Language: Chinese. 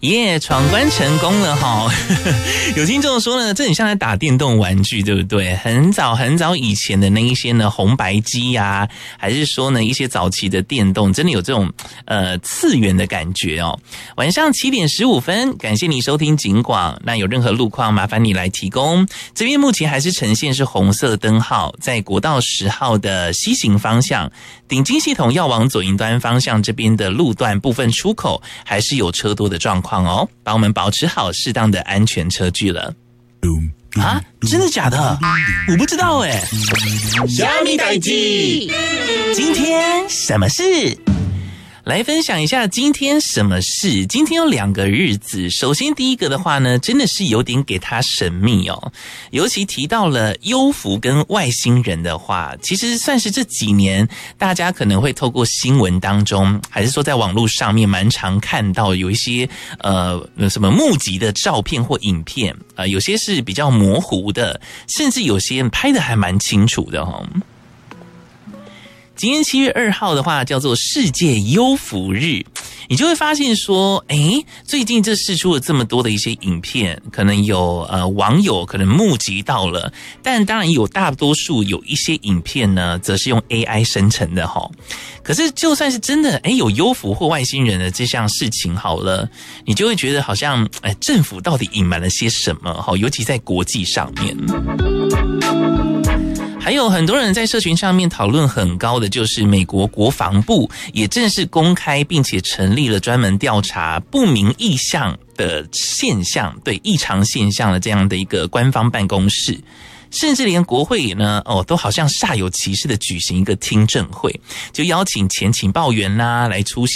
耶，闯关成功了齁！有听众说呢，这很像在打电动玩具，对不对？很早很早以前的那一些呢，红白机啊，还是说呢一些早期的电动，真的有这种次元的感觉哦。晚上7点15分，感谢你收听警广。那有任何路况，麻烦你来提供。这边目前还是呈现是红色灯号，在国道10号的西行方向，顶金系统要往左营端方向这边的路段部分出口，还是有车多的状况哦，帮我们保持好适当的安全车距了。啊，真的假的？我不知道欸。 虾米代志？ 今天什么事？来分享一下今天什么事。今天有2个日子，首先第一个的话呢，真的是有点给它神秘哦。尤其提到了幽浮跟外星人的话，其实算是这几年大家可能会透过新闻当中，还是说在网络上面蛮常看到有一些什么目击的照片或影片，有些是比较模糊的，甚至有些拍的还蛮清楚的哦。今天7月2号的话叫做世界幽浮日，你就会发现说，最近这释出了这么多的一些影片，可能有网友可能目击到了，但当然有大多数有一些影片呢，则是用 AI 生成的齁。可是就算是真的有幽浮或外星人的这项事情好了，你就会觉得好像政府到底隐瞒了些什么齁，尤其在国际上面。还有很多人在社群上面讨论很高的，就是美国国防部也正式公开并且成立了专门调查不明异象的现象，对异常现象的这样的一个官方办公室。甚至连国会呢，都好像煞有其事的举行一个听证会，就邀请前情报员啦来出席